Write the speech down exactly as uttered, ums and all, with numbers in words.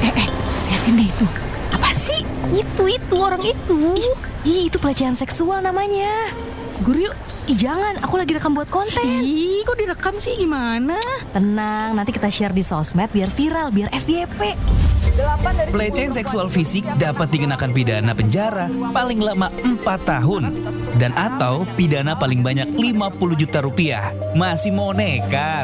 Eh, eh, liatin deh itu. Apa sih? Itu, itu, orang itu. Ih, itu pelecehan seksual namanya. Guru yuk, ih jangan, aku lagi rekam buat konten. Ih, kok direkam sih, gimana? Tenang, nanti kita share di sosmed biar viral, biar F Y P. Pelecehan seksual fisik dapat dikenakan pidana penjara paling lama empat tahun dan atau pidana paling banyak lima puluh juta rupiah. Masih mau nekat?